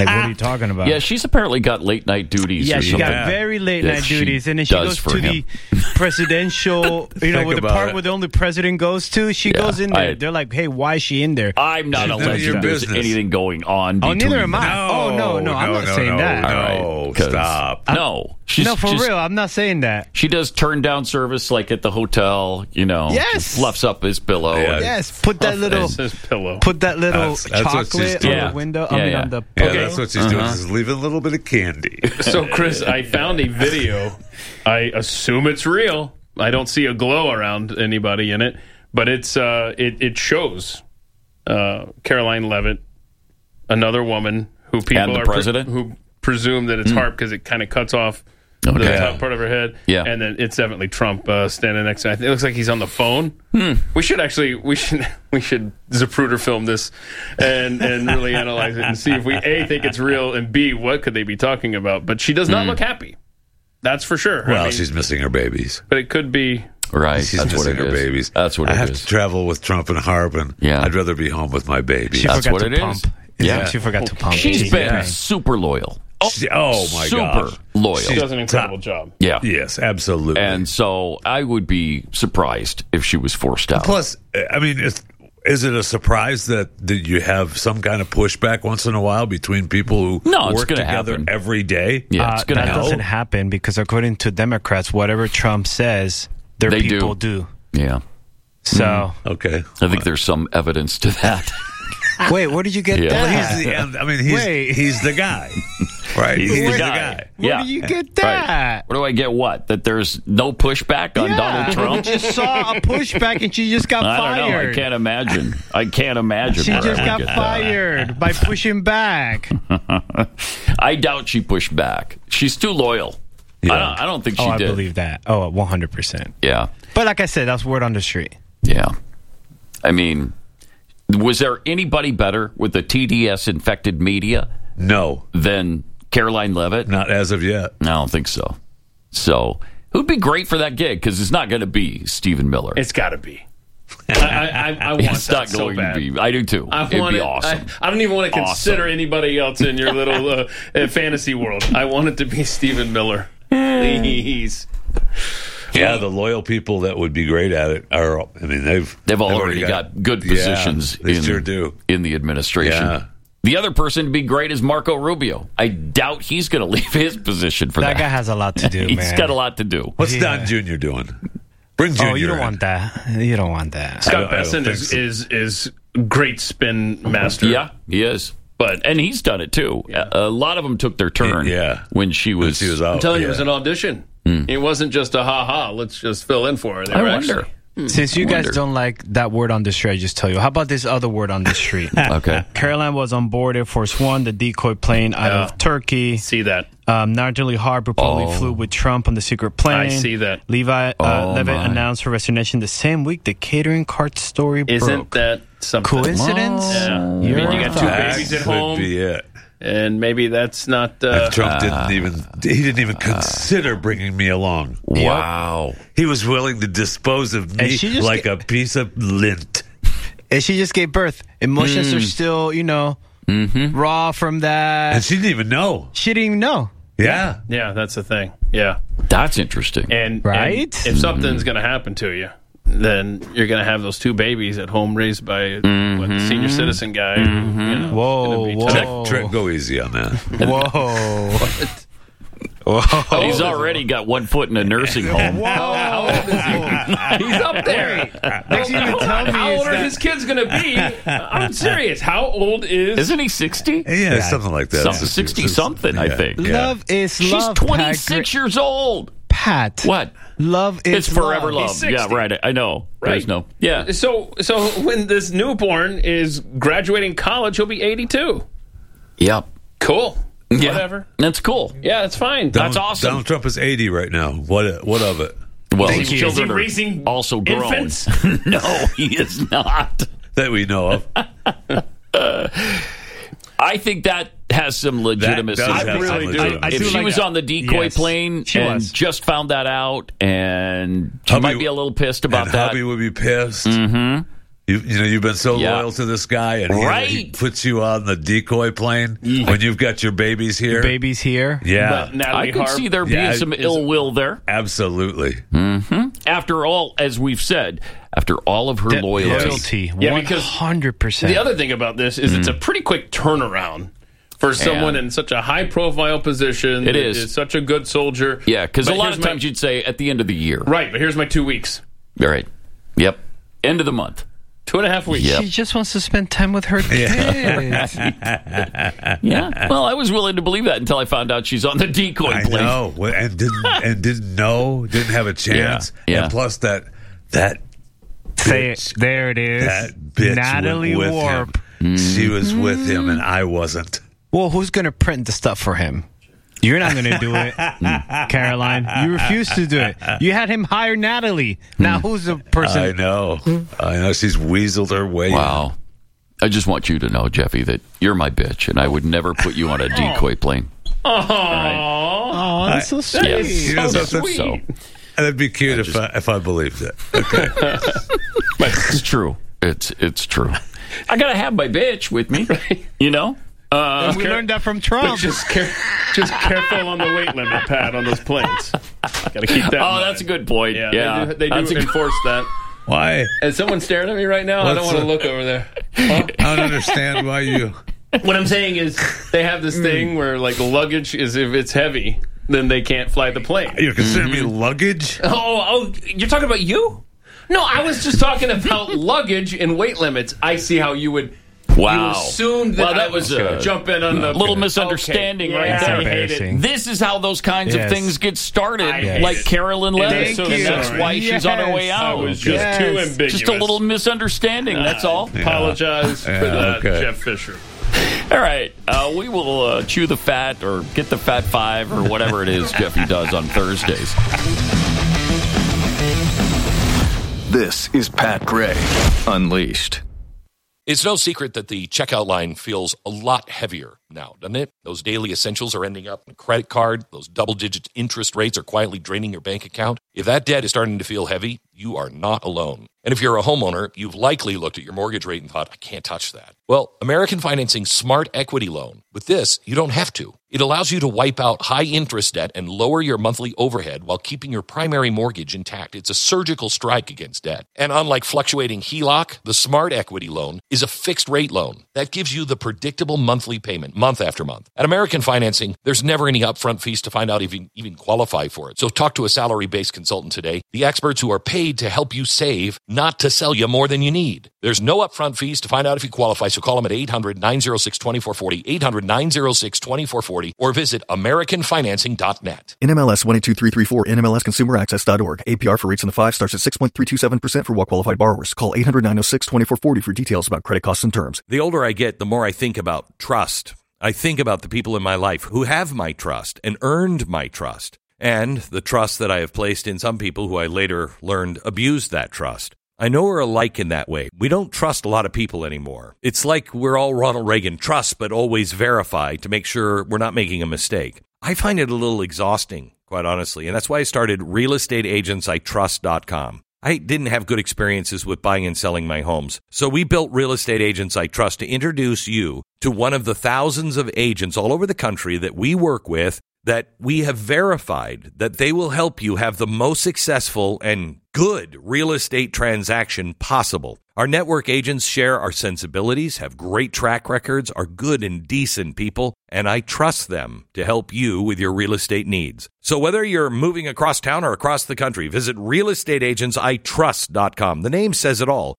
Like, what are you talking about? Yeah, she's apparently got late night duties. Yeah, or she something. got very late that night she duties, and then she does goes for to him. the presidential, with the part where the only president goes to. She goes in there. They're like, "Hey, why is she in there?" I'm not alleging there's anything going on. Oh, neither between am I. them. No, I'm not saying that. All right, stop. No, she's no, for real, I'm not saying that. She does turn down service like at the hotel. Yes, fluffs up his pillow. Yeah. Yes, put that little pillow. Put that little That's what she's chocolate doing. on the window. Yeah. On the Yeah, pillow. that's what she's doing. Is leaving a little bit of candy. So, Chris, I found a video. I assume it's real. I don't see a glow around anybody in it, but it shows Caroline Leavitt, another woman who people And the are president? who presume that it's Harp because it kind of cuts off the top part of her head. Yeah. And then it's definitely Trump standing next to her. It looks like he's on the phone. We should Zapruder film this and really analyze it and see if we A, think it's real, and B, what could they be talking about. But she does not look happy. That's for sure. Well, she's missing her babies. But it could be. Right, She's that's what missing it her is. babies. That's what I it have is. to travel with Trump and Harp, and I'd rather be home with my baby. She That's forgot what to it pump. is. Yeah. She forgot to pump. She's been Yeah. super loyal. Oh my super gosh. loyal. She does an incredible job. Yeah. Yes, absolutely. And so I would be surprised if she was forced out. Plus, I mean, is it a surprise that you have some kind of pushback once in a while between people who No, it's work gonna together happen. every day? Yeah, it's going to that happen. doesn't happen because according to Democrats, whatever Trump says, their They people do. Yeah. So Okay. I think there's some evidence to that. wait, where did you get Yeah. that? He's the guy. Right? He's the guy. Where Yeah. did you get that? Right. Where do I get what? That there's no pushback on Donald Trump? She just saw a pushback and she just got I fired. don't know. I can't imagine. She where just I would got get that. fired by pushing back. I doubt she pushed back. She's too loyal. Yeah. I don't think she I did. believe that. Oh, 100%. Yeah. But like I said, that's word on the street. Yeah. I mean, was there anybody better with the TDS-infected media No, than Caroline Leavitt? not as of yet. I don't think so. So, who'd be great for that gig? Because it's not going to be Stephen Miller. It's got to be. I want It's that not so going bad. to be. I do too. It'd be awesome. I don't even want to consider Awesome. anybody else in your little fantasy world. I want it to be Stephen Miller. Please. Yeah, the loyal people that would be great at it are. I mean, They've already got good positions Yeah, they sure do. in the administration. Yeah. The other person to be great is Marco Rubio. I doubt he's going to leave his position for that. That guy has a lot to do, He's man. got a lot to do. What's Yeah. Don Jr. doing? Bring Jr. Oh, you don't in. want that. You don't want that. Scott I don't Besson think so. is great spin master. Yeah, he is. And he's done it too. A lot of them took their turn when she was out. I'm telling you, it yeah. was an audition. It wasn't just a ha-ha, let's just fill in for her. They I were wonder. actually- Since you guys wonder. don't like that word on the street, I just tell you. How about this other word on the street? Okay. Caroline was on board Air Force One, the decoy plane out of Turkey. See that. Natalie Harp reportedly flew with Trump on the secret plane. I see that. Leavitt my. announced her resignation the same week the catering cart story Isn't broke. that something? Coincidence? Yeah. I mean, You're you got two That babies at could home, be it. and maybe that's not... And Trump didn't even consider bringing me along. Wow. He was willing to dispose of me And she just like a piece of lint. And she just gave birth. Emotions are still, raw from that. And she didn't even know. She didn't even know. Yeah. Yeah, that's the thing. Yeah. That's interesting. And Right? and if something's going to happen to you, then you're going to have those two babies at home raised by a senior citizen guy. Who, Whoa. Trent, go easy on that. Whoa. He's already got 1 foot in a nursing home. How old is he? He's up there. Next thing you tell me How is old are that- his kids going to be? I'm serious. How old is... Isn't he 60? Yeah, something like that. 60-something, I think. Love is She's love. 26 years old. Pat. What? Love is It's forever love. love. He's 60. Yeah, right. I know. Right. There's no. Yeah. So when this newborn is graduating college, he'll be 82. Yep. Cool. Yeah. Whatever. That's cool. Yeah, that's fine. That's awesome. Donald Trump is 80 right now. What of it? Well, Is his he children raising are also grown. infants? No, he is not. That we know of. I think that has some legitimacy. That does I have really some do. legitimacy. I If do she like was that. on the decoy Yes, plane she and was. just found that out, and she Hubby- might be a little pissed about and that. Hubby would be pissed. Mm-hmm. You've been so loyal to this guy, and he puts you on the decoy plane when you've got your babies here. Your babies here? Yeah. But I could see there being some ill will there. Absolutely. Mm-hmm. After all, as we've said, after all of her loyalty. Yeah, because 100%. The other thing about this is it's a pretty quick turnaround for someone in such a high-profile position. It is. Such a good soldier. Yeah, because a lot of times you'd say at the end of the year. Right, but here's my 2 weeks. All right. Yep. End of the month. 2.5 weeks. Yep. She just wants to spend time with her kids. Yeah. Well, I was willing to believe that until I found out she's on the decoy plane. I know, and didn't know, didn't have a chance. Yeah. And plus that bitch, there it is. That bitch Natalie with Warp. Him. She was with him, and I wasn't. Well, who's going to print the stuff for him? You're not going to do it, Caroline. You refused to do it. You had him hire Natalie. Now who's the person? I know. She's weaseled her way. Wow. I just want you to know, Jeffy, that you're my bitch, and I would never put you on a decoy plane. Oh, that's so sweet. So sweet. That'd be cute if I believed it. Okay. It's true. It's true. I got to have my bitch with me, you know? We learned that from Trump. Just careful on the weight limit, Pat, on those planes. Got to keep that. That's a good point. Yeah. They do enforce that. Why? Is someone staring at me right now? I don't want to look over there. I don't understand why you. What I'm saying is they have this thing where like luggage is if it's heavy, then they can't fly the plane. You're considering me luggage? Oh, you're talking about you? No, I was just talking about luggage and weight limits. I see how you would. Wow. You assumed that, that was going to jump in on the little misunderstanding right there. Embarrassing. This is how those kinds of things get started, like Carolyn Levis, and that's why she's on her way out. I was just too ambiguous. Just a little misunderstanding, that's all. Yeah. Apologize for that, Jeff Fisher. All right. We will chew the fat or get the Fat Five or whatever it is Jeffy does on Thursdays. This is Pat Gray Unleashed. It's no secret that the checkout line feels a lot heavier now, doesn't it? Those daily essentials are ending up in a credit card. Those double-digit interest rates are quietly draining your bank account. If that debt is starting to feel heavy, you are not alone. And if you're a homeowner, you've likely looked at your mortgage rate and thought, I can't touch that. Well, American Financing Smart Equity Loan. With this, you don't have to. It allows you to wipe out high-interest debt and lower your monthly overhead while keeping your primary mortgage intact. It's a surgical strike against debt. And unlike fluctuating HELOC, the Smart Equity Loan is a fixed-rate loan that gives you the predictable monthly payment month after month. At American Financing, there's never any upfront fees to find out if you even qualify for it. So talk to a salary-based consultant today, the experts who are paid to help you save, not to sell you more than you need. There's no upfront fees to find out if you qualify, so call them at 800-906-2440, 800-906-2440, or visit AmericanFinancing.net. NMLS 122334, NMLSConsumerAccess.org. APR for rates in the 5 starts at 6.327% for well-qualified borrowers. Call 800-906-2440 for details about credit costs and terms. The older I get, the more I think about trust. I think about the people in my life who have my trust and earned my trust, and the trust that I have placed in some people who I later learned abused that trust. I know we're alike in that way. We don't trust a lot of people anymore. It's like we're all Ronald Reagan, trust but always verify to make sure we're not making a mistake. I find it a little exhausting, quite honestly, and that's why I started realestateagentsitrust.com. I didn't have good experiences with buying and selling my homes, so we built Real Estate Agents I Trust to introduce you to one of the thousands of agents all over the country that we work with that we have verified that they will help you have the most successful and good real estate transaction possible. Our network agents share our sensibilities, have great track records, are good and decent people, and I trust them to help you with your real estate needs. So whether you're moving across town or across the country, visit realestateagentsitrust.com. The name says it all,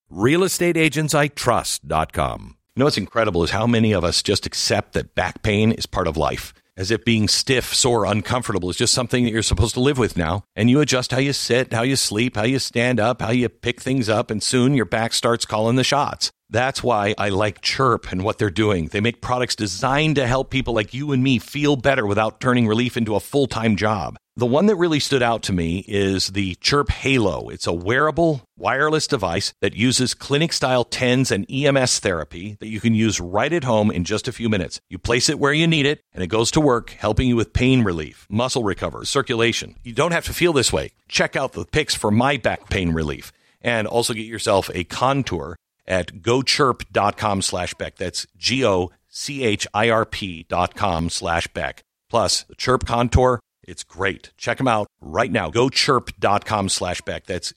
realestateagentsitrust.com. You know what's incredible is how many of us just accept that back pain is part of life. As if being stiff, sore, uncomfortable is just something that you're supposed to live with now. And you adjust how you sit, how you sleep, how you stand up, how you pick things up, and soon your back starts calling the shots. That's why I like Chirp and what they're doing. They make products designed to help people like you and me feel better without turning relief into a full-time job. The one that really stood out to me is the Chirp Halo. It's a wearable, wireless device that uses clinic-style TENS and EMS therapy that you can use right at home in just a few minutes. You place it where you need it, and it goes to work, helping you with pain relief, muscle recovery, circulation. You don't have to feel this way. Check out the pics for my back pain relief, and also get yourself a Contour at gochirp.com/Beck. That's GOCHIRP.com/Beck. Plus, the Chirp Contour, it's great. Check them out right now. gochirp.com/Beck. That's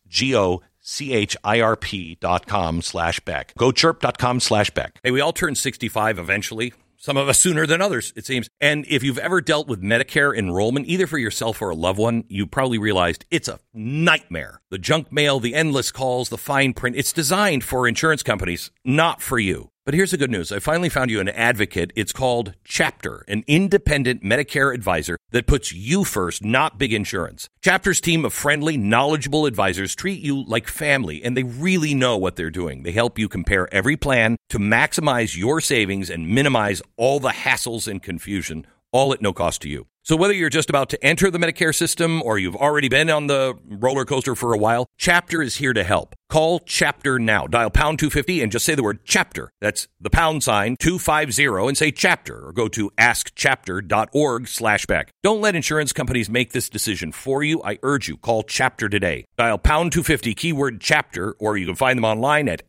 GOCHIRP.com/Beck. gochirp.com/Beck. Hey, we all turn 65 eventually. Some of us sooner than others, it seems. And if you've ever dealt with Medicare enrollment, either for yourself or a loved one, you probably realized it's a nightmare. The junk mail, the endless calls, the fine print, it's designed for insurance companies, not for you. But here's the good news. I finally found you an advocate. It's called Chapter, an independent Medicare advisor that puts you first, not big insurance. Chapter's team of friendly, knowledgeable advisors treat you like family, and they really know what they're doing. They help you compare every plan to maximize your savings and minimize all the hassles and confusion, all at no cost to you. So whether you're just about to enter the Medicare system or you've already been on the roller coaster for a while, Chapter is here to help. Call Chapter now. Dial pound 250 and just say the word Chapter. That's the pound sign 250 and say Chapter, or go to askchapter.org/Beck. Don't let insurance companies make this decision for you. I urge you, call Chapter today. Dial pound 250, keyword Chapter, or you can find them online at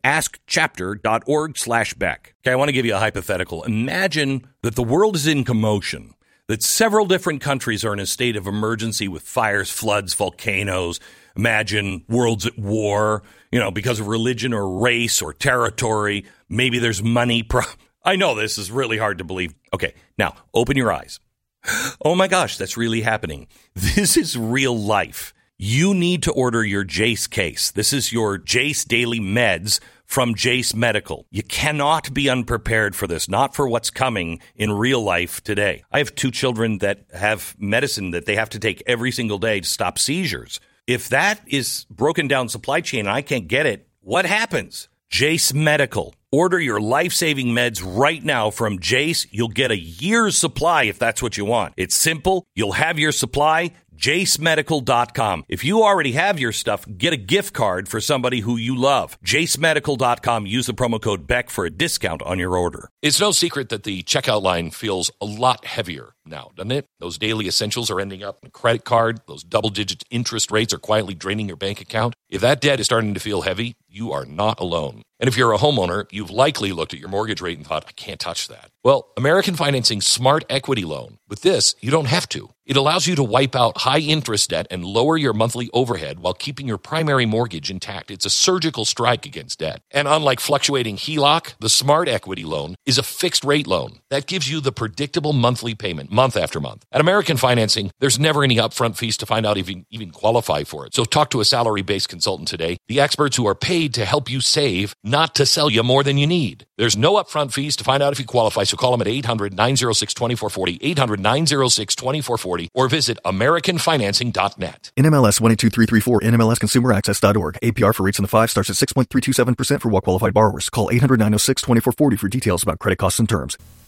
askchapter.org/Beck. Okay, I want to give you a hypothetical. Imagine that the world is in commotion, that several different countries are in a state of emergency with fires, floods, volcanoes. Imagine worlds at war, because of religion or race or territory. Maybe there's money. I know this is really hard to believe. Okay, now open your eyes. Oh my gosh, that's really happening. This is real life. You need to order your Jace case. This is your Jace Daily Meds from Jace Medical. You cannot be unprepared for this, not for what's coming in real life today. I have 2 children that have medicine that they have to take every single day to stop seizures. If that is broken down supply chain and I can't get it, what happens? Jace Medical. Order your life-saving meds right now from Jace. You'll get a year's supply if that's what you want. It's simple. You'll have your supply. JaceMedical.com. If you already have your stuff, get a gift card for somebody who you love. JaceMedical.com. Use the promo code Beck for a discount on your order. It's no secret that the checkout line feels a lot heavier now, doesn't it? Those daily essentials are ending up in a credit card. Those double-digit interest rates are quietly draining your bank account. If that debt is starting to feel heavy, you are not alone. And if you're a homeowner, you've likely looked at your mortgage rate and thought, I can't touch that. Well, American Financing Smart Equity Loan. With this, you don't have to. It allows you to wipe out high-interest debt and lower your monthly overhead while keeping your primary mortgage intact. It's a surgical strike against debt. And unlike fluctuating HELOC, the Smart Equity Loan is a fixed-rate loan that gives you the predictable monthly payment month after month. At American Financing, there's never any upfront fees to find out if you even qualify for it. So talk to a salary-based consultant today, the experts who are paid to help you save, not to sell you more than you need. There's no upfront fees to find out if you qualify, so call them at 800-906-2440, 800-906-2440, or visit AmericanFinancing.net. NMLS 122334, NMLSConsumerAccess.org. APR for rates in the 5 starts at 6.327% for well-qualified borrowers. Call 800-906-2440 for details about credit costs and terms.